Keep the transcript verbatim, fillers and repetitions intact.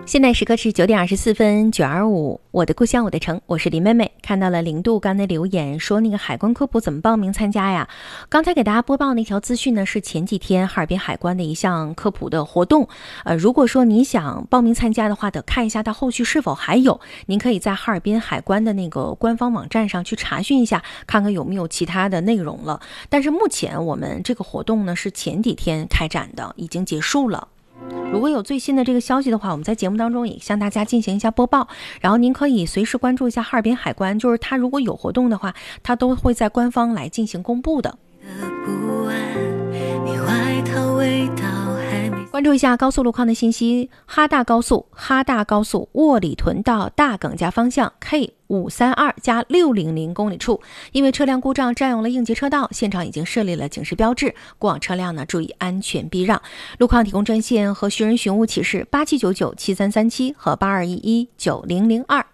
现在时刻是九点二十四分九二五，我的故乡我的城，我是林妹妹。看到了零度刚才留言说那个海关科普怎么报名参加呀？刚才给大家播报那条资讯呢，是前几天哈尔滨海关的一项科普的活动。呃，如果说你想报名参加的话，得看一下它后续是否还有。您可以在哈尔滨海关的那个官方网站上去查询一下，看看有没有其他的内容了。但是目前我们这个活动呢是前几天开展的，已经结束了。如果有最新的这个消息的话，我们在节目当中也向大家进行一下播报，然后您可以随时关注一下哈尔滨海关，就是它如果有活动的话，它都会在官方来进行公布的。关注一下高速路况的信息，哈大高速哈大高速沃里屯到大耿家方向 K五三二加六零零公里处，因为车辆故障占用了应急车道，现场已经设立了警示标志，过往车辆呢注意安全避让。路况提供专线和寻人寻物启事八七九九七三三七和八二一一九零零二。